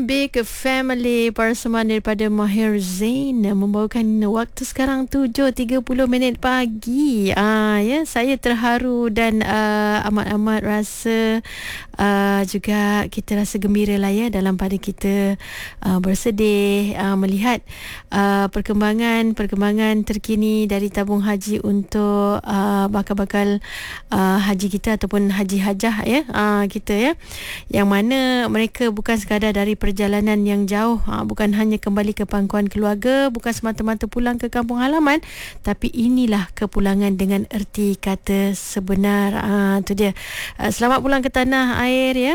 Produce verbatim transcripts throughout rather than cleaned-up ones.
Big Family persembahan daripada Mahir Zain membawakan waktu sekarang tujuh tiga puluh minit pagi. Ah ya, saya terharu dan uh, amat-amat rasa uh, juga kita rasa gembira lah ya dalam pada kita uh, bersedih uh, melihat uh, perkembangan-perkembangan terkini dari tabung haji untuk uh, bakal-bakal uh, haji kita ataupun haji hajah ya uh, kita ya, yang mana mereka bukan sekadar dari perjalanan yang jauh, ha, bukan hanya kembali ke pangkuan keluarga, bukan semata-mata pulang ke kampung halaman, tapi inilah kepulangan dengan erti kata sebenar. Ha, tu dia. Uh, selamat pulang ke tanah air ya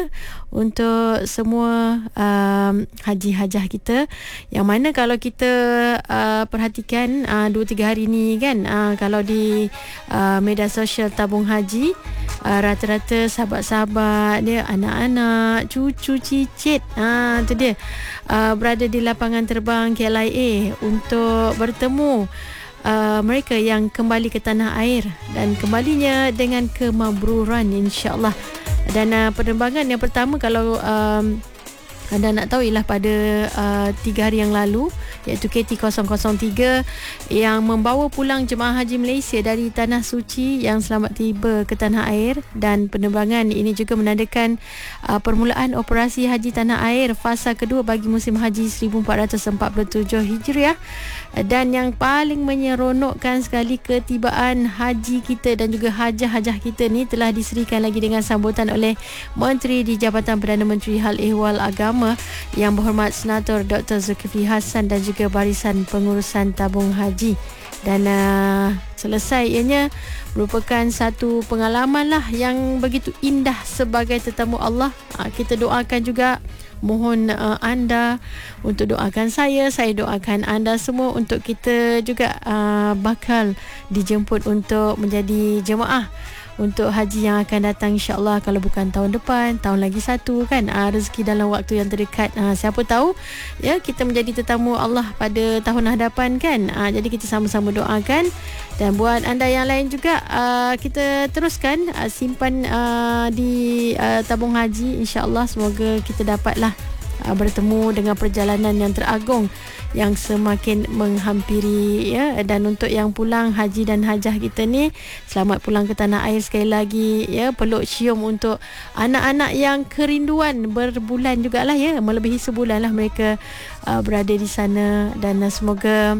untuk semua um, haji hajah kita, yang mana kalau kita uh, perhatikan uh, dua tiga hari ni kan, uh, kalau di uh, media sosial tabung haji, uh, rata-rata sahabat-sahabat dia, anak-anak, cucu, cicit, ha, tu dia, uh, berada di lapangan terbang K L I A untuk bertemu uh, mereka yang kembali ke tanah air dan kembalinya dengan kemabruran insya-Allah. Dan uh, penerbangan yang pertama, kalau um, anda nak tahu, ialah pada uh, tiga hari yang lalu, iaitu K T kosong kosong tiga yang membawa pulang jemaah haji Malaysia dari Tanah Suci yang selamat tiba ke tanah air. Dan penerbangan ini juga menandakan uh, permulaan operasi haji tanah air fasa kedua bagi musim haji seribu empat ratus empat puluh tujuh Hijriah. Dan yang paling menyeronokkan sekali, ketibaan haji kita dan juga hajah-hajah kita ni telah diserikan lagi dengan sambutan oleh Menteri di Jabatan Perdana Menteri Hal Ehwal Agama Yang Berhormat Senator Doktor Zulkifli Hasan dan juga Barisan Pengurusan Tabung Haji. Dan uh, selesai ianya merupakan satu pengalaman lah yang begitu indah sebagai tetamu Allah. Uh, kita doakan juga, mohon uh, anda untuk doakan saya, saya doakan anda semua untuk kita juga uh, bakal dijemput untuk menjadi jemaah untuk haji yang akan datang insya-Allah. Kalau bukan tahun depan, tahun lagi satu kan, uh, rezeki dalam waktu yang terdekat, uh, siapa tahu ya kita menjadi tetamu Allah pada tahun hadapan kan. Uh, jadi kita sama-sama doakan. Dan buat anda yang lain juga, uh, kita teruskan uh, simpan uh, di uh, tabung haji insya-Allah. Semoga kita dapatlah uh, bertemu dengan perjalanan yang teragung yang semakin menghampiri ya. Dan untuk yang pulang haji dan hajah kita ni, selamat pulang ke tanah air sekali lagi ya. Peluk cium untuk anak-anak yang kerinduan berbulan jugalah ya, melebihi sebulan lah mereka uh, berada di sana. Dan uh, semoga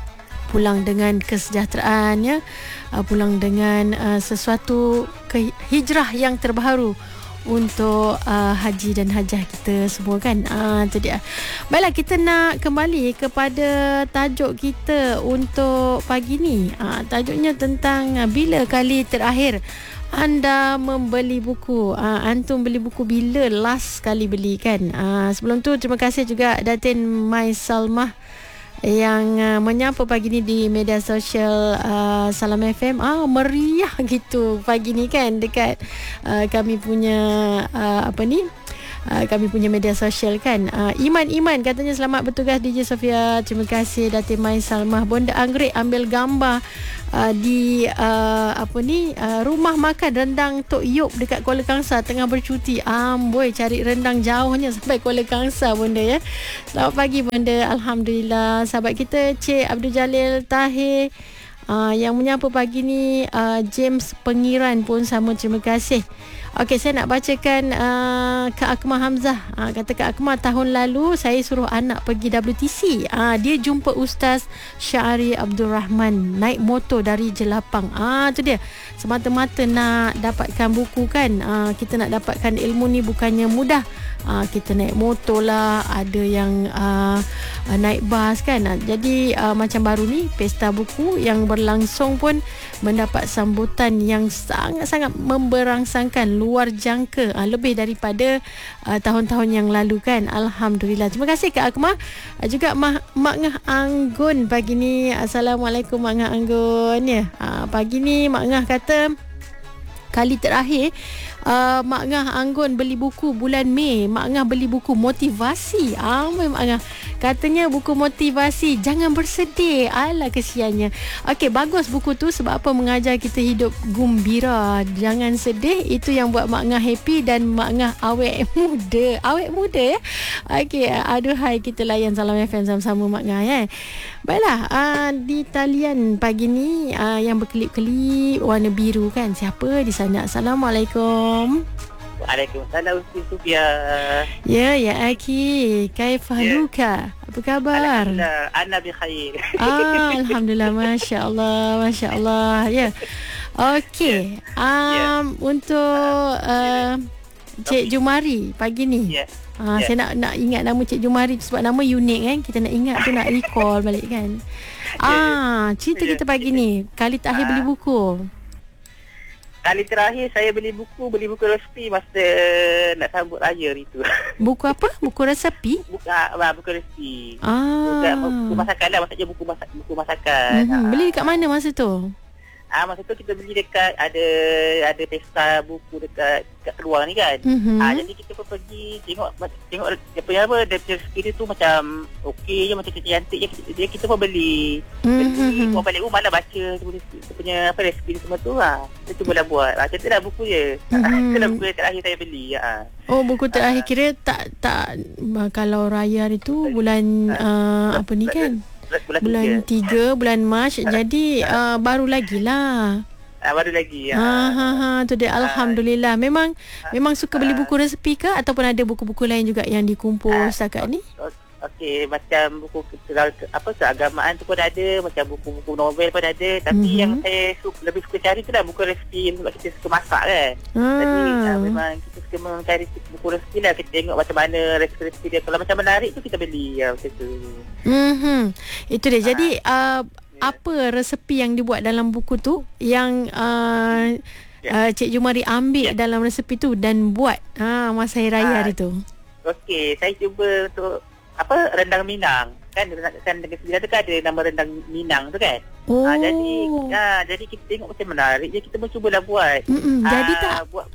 pulang dengan kesejahteraan ya, uh, pulang dengan uh, sesuatu ke hijrah yang terbaru untuk uh, haji dan hajah kita semua kan. Ah, tu dia. Baiklah, kita nak kembali kepada tajuk kita untuk pagi ni. Ah, tajuknya tentang uh, bila kali terakhir anda membeli buku. Ah, antum beli buku bila last kali beli kan. Ah, sebelum tu terima kasih juga Datin Mai Salmah yang uh, menyapa pagi ni di media sosial uh, Salam F M. Ah, meriah gitu pagi ni kan dekat uh, kami punya uh, apa ni Uh, kami punya media sosial kan. uh, Iman Iman katanya selamat bertugas D J Sofia. Terima kasih Datin Mai Salmah. Bonda Anggrek ambil gambar uh, di uh, apa ni uh, rumah makan rendang Tok Yop dekat Kuala Kangsar tengah bercuti. Amboi, cari rendang jauhnya sampai Kuala Kangsar Bonda ya. Selamat pagi Bonda. Alhamdulillah. Sahabat kita Cik Abdul Jalil Tahir uh, yang menyapa pagi ni, uh, James Pengiran pun sama, terima kasih. Okey, saya nak bacakan uh, Kak Akmal Hamzah. Uh, kata Kak Akmal, tahun lalu saya suruh anak pergi W T C. Uh, dia jumpa Ustaz Syahri Abdul Rahman naik motor dari Jelapang. Ah, uh, tu dia. Semata-mata nak dapatkan buku kan. Uh, kita nak dapatkan ilmu ni bukannya mudah. Uh, kita naik motor lah, ada yang uh, uh, naik bas kan. Uh, jadi uh, macam baru ni pesta buku yang berlangsung pun mendapat sambutan yang sangat-sangat memberangsangkan, luar jangka, uh, lebih daripada uh, tahun-tahun yang lalu kan. Alhamdulillah. Terima kasih Kak Akmal. Uh, juga Mak, Mak Ngah Anggun pagi ni. Assalamualaikum Mak Ngah Anggun ya. Uh, pagi ni Mak Ngah kata kali terakhir uh, Mak Ngah Anggun beli buku bulan Mei. Mak Ngah beli buku motivasi. Ah, Mak Ngah Katanya buku motivasi, jangan bersedih. Alah kesiannya. Okey, bagus buku tu sebab apa, mengajar kita hidup gembira. Jangan sedih, itu yang buat Mak Ngah happy dan Mak Ngah awet muda. Awet muda ya. Okey, aduhai, kita layan Salam F M sama-sama Mak Ngah ya. Baiklah, uh, di talian pagi ni uh, yang berkelip-kelip warna biru kan. Siapa di sana? Assalamualaikum. Waalaikumsalam Ustaz Sufia. Ya, ya Aki. Kaifaluka? Yeah. Apa khabar? Alhamdulillah, ana bi khair. Ah, alhamdulillah, masya-Allah, masya-Allah. Ya. Yeah. Okey. Um yeah. untuk uh, Cik Jumari pagi ni. Ya. Yeah. Uh, yeah. Saya nak nak ingat nama Cik Jumari tu sebab nama unik kan. Kita nak ingat tu, nak recall balik kan. Ah, cerita yeah. kita pagi ni. Kali terakhir uh. beli buku. Kali terakhir saya beli buku, beli buku resepi masa nak sambut raya itu. Buku apa? Buku resepi? Buku, ah, buku resepi. Ah. Buku, buku masakan lah, maksudnya buku masak, buku masakan. Mm-hmm. Ah. Beli dekat mana masa tu? Ah, masa tu kita beli dekat ada ada pesta buku dekat dekat keluar ni kan. Mm-hmm. Ah, jadi kita pun pergi tengok tengok dia punya apa, dia punya rezeki tu macam okey je, macam cantik je, kita, dia kita pun beli. Mm-hmm. Buat balik rumah lah, baca dia punya apa rezeki semua tu ah. Kita cubalah buat. Ah, cantik lah buku je. Mm-hmm. Itulah buku yang terakhir saya beli. Ah. Oh, buku terakhir ah. kira tak tak kalau raya hari tu bulan ah. uh, apa ni kan? Bulan, bulan tiga, bulan Mac. Jadi uh, baru lagi lah. Ah, baru lagi. Ha ha ha, tu dia. Alhamdulillah. Memang ah. memang suka beli buku resepi ke ataupun ada buku-buku lain juga yang dikumpul ah. setakat ni? Okey, macam buku apa keagamaan tu pun ada, macam buku-buku novel pun ada, tapi mm-hmm. yang saya suka, lebih suka cari tu lah buku resepi sebab kita suka masak kan. Ah. Jadi uh, memang kita suka mencari buku resepi lah, kita tengok macam mana resepi dia. Kalau macam menarik tu kita beli ya, macam tu. Mhm. Itu dia. Jadi uh, apa resepi yang dibuat dalam buku tu yang uh, yeah. uh, Cik Jumari ambil yeah. dalam resepi tu dan buat ha, masa hari raya uh, hari tu? Okey, saya cuba untuk apa, rendang Minang kan, kan Negeri Sembilan tu kan ada nama rendang Minang tu kan. Oh. Ha, jadi ha, jadi kita tengok macam menarik je, kita pun cubalah buat. Mm-mm, ha, jadi tak? Buat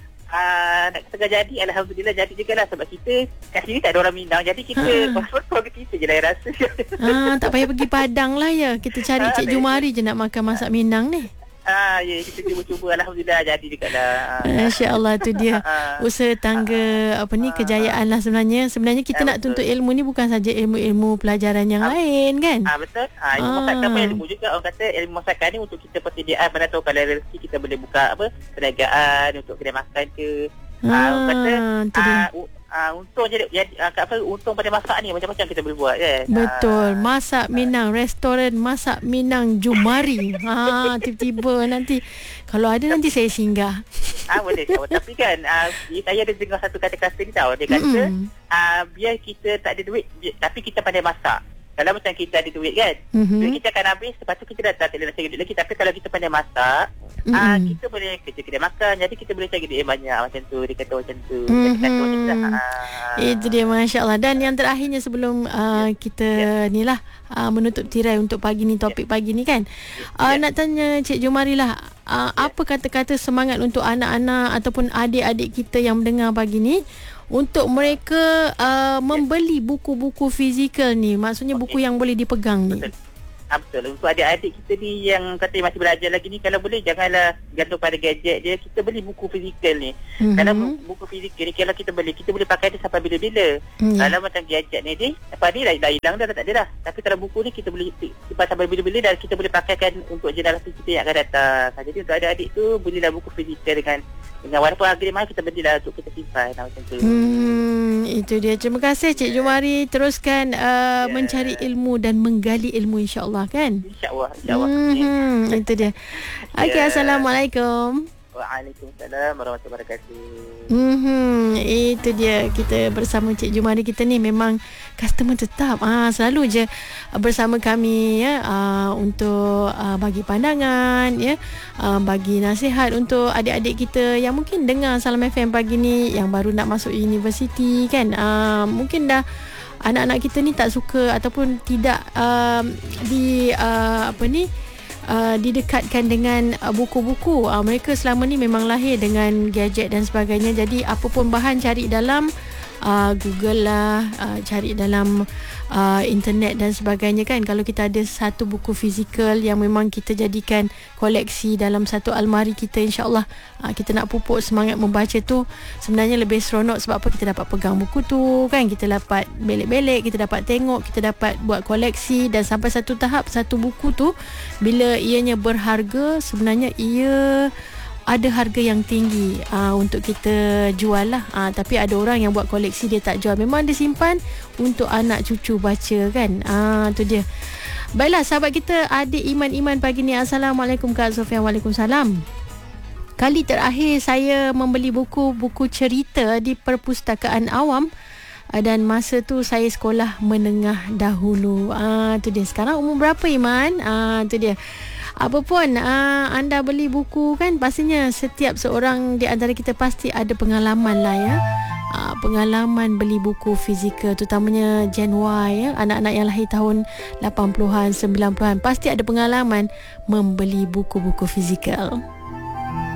ha, nak setengah jadi, alhamdulillah jadi juga lah, sebab kita kat sini tak ada orang Minang, jadi kita keluarga kita je lah yang rasa. Ah, tak payah pergi Padang lah ya, kita cari ha, Cik Jumari je nak makan masak Minang ni. Ah, ya, kita cuba-cuba, alhamdulillah jadi dekat dah. Masya-Allah, tu dia usaha tangga apa ni, kejayaan lah sebenarnya. Sebenarnya kita nak tuntut ilmu ni bukan saja ilmu-ilmu pelajaran yang lain kan. Ah, betul. Ah, ilmu masakan pun ilmu juga. Orang kata ilmu masakan ni untuk kita persediaan, mana tahu kalau rezeki kita boleh buka apa perniagaan untuk kedai makan ke. Ah, orang kata ah, Ah, untung je ya, apa untung pada masak ni macam-macam kita boleh buat kan. Betul. Masak Minang, restoran masak Minang Jumari. Ha, tiba-tiba nanti kalau ada nanti saya singgah. Ah, boleh. Oh, tapi kan ah, saya ada dengar satu kata-kata ni tahu. Dia kata ah, biar kita tak ada duit biar, tapi kita pandai masak. Kalau macam kita ada duit kan, mm-hmm. duit kita akan habis, lepas tu kita dah tak ada nak cari duit lagi. Tapi kalau kita pandai masak, mm-hmm. ah, kita boleh kerja kedai makan, jadi kita boleh cari duit yang banyak. Macam tu, dia kata macam tu. Mm-hmm. Dia kata macam tu lah. Ah. Itu dia, Masya Allah. Dan yang terakhirnya sebelum uh, kita yeah. ni lah uh, menutup tirai untuk pagi ni, topik yeah. pagi ni kan, uh, yeah. nak tanya Cik Jumari lah, uh, yeah. apa kata-kata semangat untuk anak-anak ataupun adik-adik kita yang mendengar pagi ni untuk mereka uh, membeli buku-buku fizikal ni, maksudnya buku okay. yang boleh dipegang ni. Betul. Ha, betul. Untuk adik-adik kita ni yang kata masih belajar lagi ni, kalau boleh janganlah gantung pada gadget je, kita beli buku fizikal ni. Mm-hmm. Kalau buku fizikal ni, kalau kita beli, kita boleh pakai dia sampai bila-bila. Mm-hmm. Kalau macam gadget ni dia, apa ni dah, dah hilang dah, tak ada dah. Tapi kalau buku ni kita boleh simpan sampai bila-bila dan kita boleh pakaikan untuk generasi kita yang akan datang. Ha, jadi untuk adik-adik tu, belilah buku fizikal dengan dengan walaupun harga dia mahal, kita belilah untuk kita simpan. Ha, macam tu. Hmm, itu dia. Terima kasih Cik Jumari. Teruskan uh, yeah. mencari ilmu dan menggali ilmu, insya-Allah kan? InsyaAllah, insyaAllah. Hmm, yeah. Itu dia. Okey, yeah. Assalamualaikum. Waalaikumsalam warahmatullahi wabarakatuh. Hmm, itu dia, kita bersama Cik Jumari kita ni memang customer tetap. Ah, selalu je bersama kami ya, ah, untuk ah, bagi pandangan ya, ah, bagi nasihat untuk adik-adik kita yang mungkin dengar Salam F M pagi ni yang baru nak masuk universiti kan. Ah, mungkin dah anak-anak kita ni tak suka ataupun tidak uh, di uh, apa ni Uh, didekatkan dengan uh, buku-buku. Uh, mereka selama ni memang lahir dengan gadget dan sebagainya. Jadi apa pun bahan cari dalam uh, Google lah, uh, cari dalam uh, internet dan sebagainya kan. Kalau kita ada satu buku fizikal yang memang kita jadikan koleksi dalam satu almari kita, insyaAllah uh, kita nak pupuk semangat membaca tu sebenarnya lebih seronok. Sebab apa? Kita dapat pegang buku tu kan, kita dapat belik-belik, kita dapat tengok, kita dapat buat koleksi. Dan sampai satu tahap, satu buku tu bila ianya berharga, sebenarnya ia ada harga yang tinggi aa, untuk kita jual lah. Aa, tapi ada orang yang buat koleksi, dia tak jual, memang dia simpan untuk anak cucu baca kan. Ah, tu dia. Baiklah sahabat kita, adik Iman-Iman pagi ni. Assalamualaikum Kak Sofian. Waalaikumsalam. Kali terakhir saya membeli buku buku cerita di perpustakaan awam, dan masa tu saya sekolah menengah dahulu. Ah, tu dia. Sekarang umur berapa Iman? Ah, tu dia. Apa pun uh, anda beli buku kan, pastinya setiap seorang di antara kita pasti ada pengalaman lah ya. Uh, pengalaman beli buku fizikal, terutamanya Gen Y ya, anak-anak yang lahir tahun lapan puluhan, sembilan puluhan pasti ada pengalaman membeli buku-buku fizikal.